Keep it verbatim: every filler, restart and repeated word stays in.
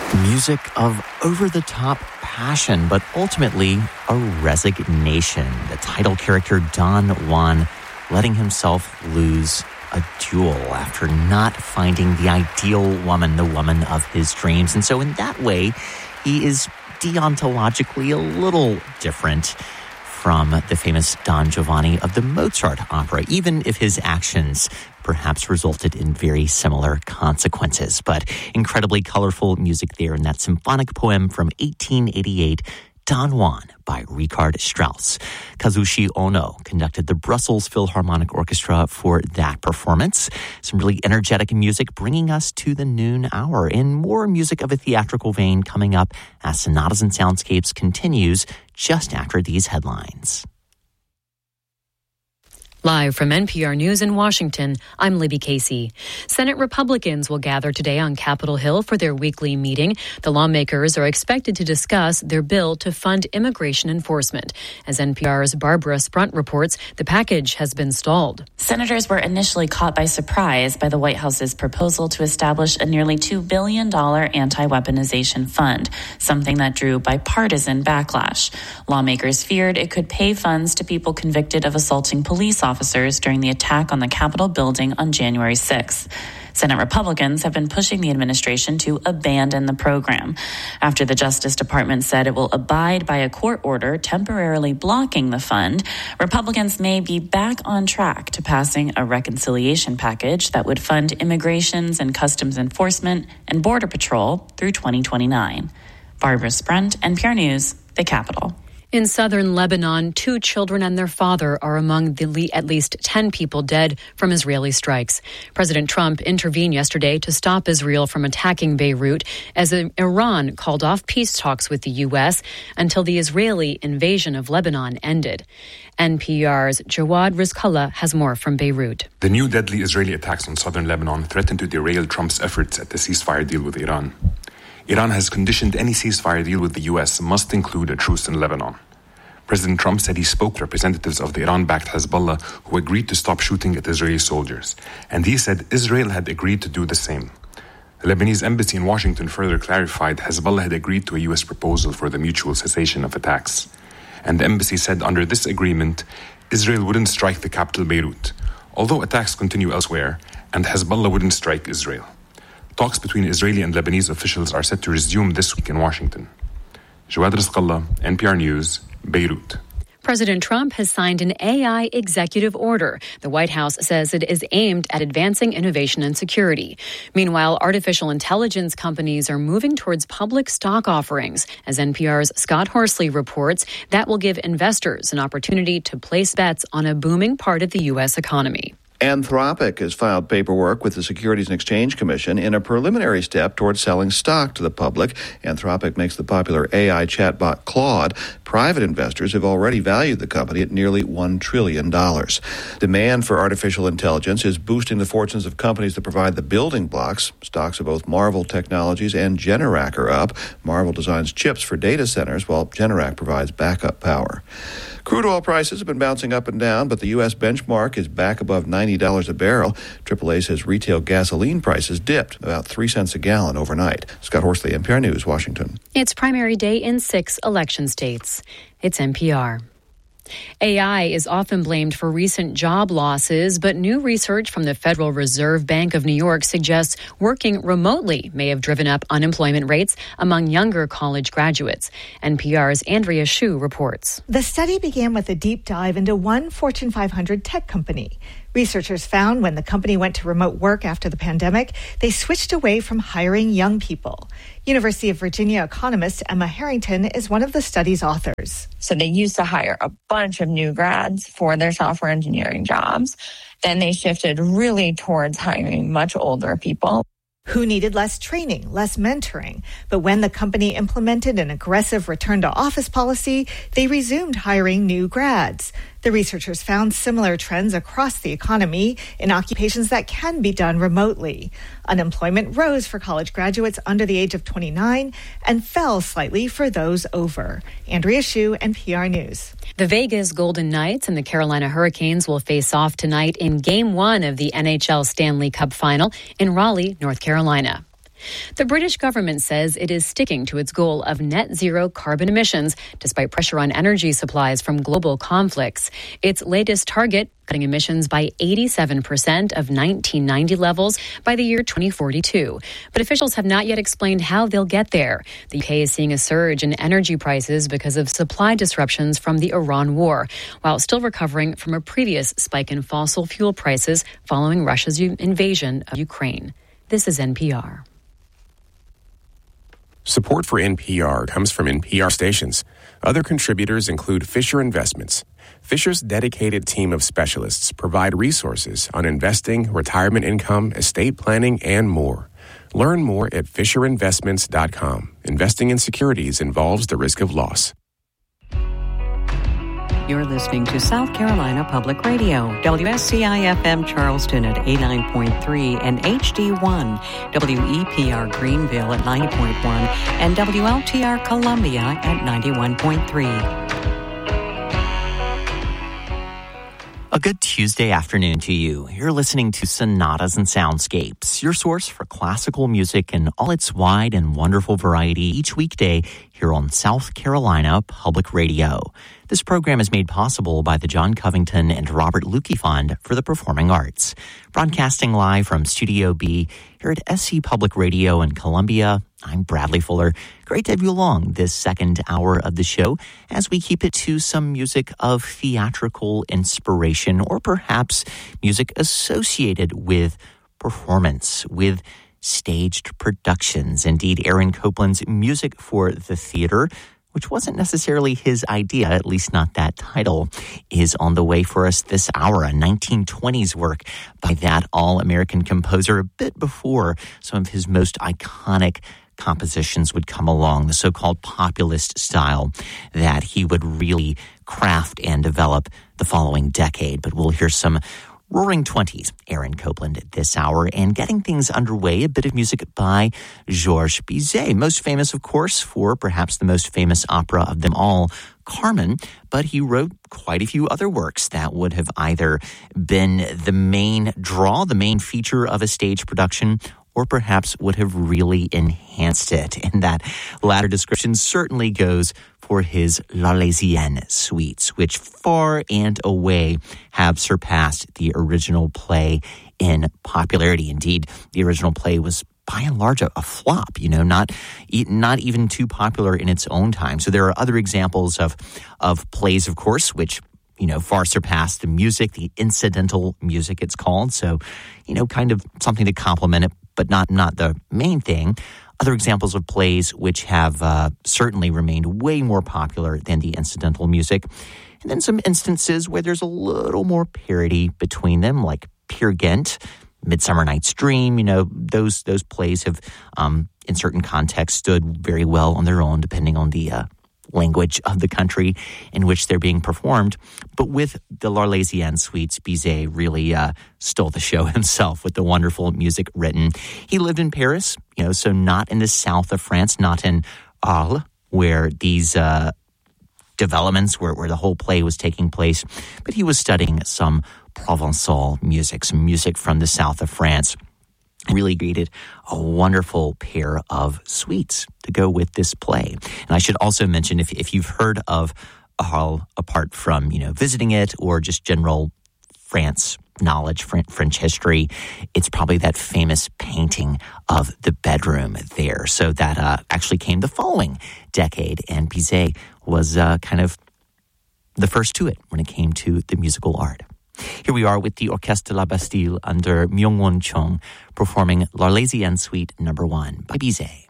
Music of over-the-top passion, but ultimately a resignation. The title character, Don Juan, letting himself lose a duel after not finding the ideal woman, the woman of his dreams. And so in that way, he is deontologically a little different from the famous Don Giovanni of the Mozart opera, even if his actions perhaps resulted in very similar consequences. But incredibly colorful music there in that symphonic poem from eighteen eighty-eight, Don Juan by Richard Strauss. Kazushi Ono conducted the Brussels Philharmonic Orchestra for that performance. Some really energetic music bringing us to the noon hour. And more music of a theatrical vein coming up as Sonatas and Soundscapes continues just after these headlines. Live from N P R News in Washington, I'm Libby Casey. Senate Republicans will gather today on Capitol Hill for their weekly meeting. The lawmakers are expected to discuss their bill to fund immigration enforcement. As N P R's Barbara Sprunt reports, the package has been stalled. Senators were initially caught by surprise by the White House's proposal to establish a nearly two billion dollars anti-weaponization fund, something that drew bipartisan backlash. Lawmakers feared it could pay funds to people convicted of assaulting police officers officers during the attack on the Capitol building on January sixth. Senate Republicans have been pushing the administration to abandon the program. After the Justice Department said it will abide by a court order temporarily blocking the fund, Republicans may be back on track to passing a reconciliation package that would fund immigrations and customs enforcement and border patrol through twenty twenty-nine. Barbara Sprunt, N P R News, the Capitol. In southern Lebanon, two children and their father are among the le- at least ten people dead from Israeli strikes. President Trump intervened yesterday to stop Israel from attacking Beirut as Iran called off peace talks with the U S until the Israeli invasion of Lebanon ended. N P R's Jawad Rizkallah has more from Beirut. The new deadly Israeli attacks on southern Lebanon threaten to derail Trump's efforts at the ceasefire deal with Iran. Iran has conditioned any ceasefire deal with the U S must include a truce in Lebanon. President Trump said he spoke to representatives of the Iran-backed Hezbollah who agreed to stop shooting at Israeli soldiers, and he said Israel had agreed to do the same. The Lebanese embassy in Washington further clarified Hezbollah had agreed to a U S proposal for the mutual cessation of attacks. And the embassy said under this agreement, Israel wouldn't strike the capital Beirut, although attacks continue elsewhere, and Hezbollah wouldn't strike Israel. Talks between Israeli and Lebanese officials are set to resume this week in Washington. Jawad Rizkallah, N P R News, Beirut. President Trump has signed an A I executive order. The White House says it is aimed at advancing innovation and security. Meanwhile, artificial intelligence companies are moving towards public stock offerings. As N P R's Scott Horsley reports, that will give investors an opportunity to place bets on a booming part of the U S economy. Anthropic has filed paperwork with the Securities and Exchange Commission in a preliminary step towards selling stock to the public. Anthropic makes the popular A I chatbot Claude. Private investors have already valued the company at nearly one trillion dollars. Demand for artificial intelligence is boosting the fortunes of companies that provide the building blocks. Stocks of both Marvell Technologies and Generac are up. Marvell designs chips for data centers, while Generac provides backup power. Crude oil prices have been bouncing up and down, but the U S benchmark is back above ninety dollars a barrel. triple A says retail gasoline prices dipped about three cents a gallon overnight. Scott Horsley, N P R News, Washington. It's primary day in six election states. It's N P R. A I is often blamed for recent job losses, but new research from the Federal Reserve Bank of New York suggests working remotely may have driven up unemployment rates among younger college graduates. N P R's Andrea Hsu reports. The study began with a deep dive into one Fortune five hundred tech company. Researchers found when the company went to remote work after the pandemic, they switched away from hiring young people. University of Virginia economist Emma Harrington is one of the study's authors. So they used to hire a bunch of new grads for their software engineering jobs. Then they shifted really towards hiring much older people who needed less training, less mentoring. But when the company implemented an aggressive return-to-office policy, they resumed hiring new grads. The researchers found similar trends across the economy in occupations that can be done remotely. Unemployment rose for college graduates under the age of twenty-nine and fell slightly for those over. Andrea Hsu, N P R News. The Vegas Golden Knights and the Carolina Hurricanes will face off tonight in Game one of the N H L Stanley Cup Final in Raleigh, North Carolina. The British government says it is sticking to its goal of net zero carbon emissions, despite pressure on energy supplies from global conflicts. Its latest target, cutting emissions by eighty-seven percent of nineteen ninety levels by the year twenty forty-two. But officials have not yet explained how they'll get there. The U K is seeing a surge in energy prices because of supply disruptions from the Iran war, while still recovering from a previous spike in fossil fuel prices following Russia's invasion of Ukraine. This is N P R. Support for N P R comes from N P R stations. Other contributors include Fisher Investments. Fisher's dedicated team of specialists provide resources on investing, retirement income, estate planning, and more. Learn more at fisher investments dot com. Investing in securities involves the risk of loss. You're listening to South Carolina Public Radio, W S C I F M Charleston at eighty-nine point three and H D one, W E P R Greenville at ninety point one, and W L T R Columbia at ninety-one point three. A good Tuesday afternoon to you. You're listening to Sonatas and Soundscapes, your source for classical music in all its wide and wonderful variety each weekday here on South Carolina Public Radio. This program is made possible by the John Covington and Robert Lukey Fund for the Performing Arts. Broadcasting live from Studio B here at S C Public Radio in Columbia, I'm Bradley Fuller. Great to have you along this second hour of the show as we keep it to some music of theatrical inspiration or perhaps music associated with performance, with staged productions. Indeed, Aaron Copland's Music for the Theater, which wasn't necessarily his idea, at least not that title, is on the way for us this hour, a nineteen twenties work by that all-American composer a bit before some of his most iconic compositions would come along, the so-called populist style that he would really craft and develop the following decade. But we'll hear some Roaring Twenties, Aaron Copland this hour, and getting things underway, a bit of music by Georges Bizet, most famous, of course, for perhaps the most famous opera of them all, Carmen, but he wrote quite a few other works that would have either been the main draw, the main feature of a stage production, or perhaps would have really enhanced it. And that latter description certainly goes for his L'Arlésienne suites, which far and away have surpassed the original play in popularity. Indeed, the original play was by and large a, a flop, you know, not not even too popular in its own time. So there are other examples of of plays, of course, which, you know, far surpass the music, the incidental music it's called. So, you know, kind of something to complement it, but not not the main thing. Other examples of plays which have uh, certainly remained way more popular than the incidental music. And then some instances where there's a little more parity between them, like Peer Gynt, Midsummer Night's Dream. You know, those those plays have, um, in certain contexts, stood very well on their own, depending on the uh, language of the country in which they're being performed. But with the L'Arlésienne suites, Bizet really uh, stole the show himself with the wonderful music written. He lived in Paris, you know, so not in the south of France, not in Arles, where these uh, developments, where, where the whole play was taking place, but he was studying some Provençal music, some music from the south of France. Really created a wonderful pair of suites to go with this play. And I should also mention, if if you've heard of Arles, apart from, you know, visiting it or just general France knowledge, French history, it's probably that famous painting of the bedroom there. So that uh, actually came the following decade, and Bizet was uh, kind of the first to it when it came to the musical art. Here we are with the Orchestre de la Bastille under Myung-Whun Chung performing L'Arlésienne Suite number one by Bizet.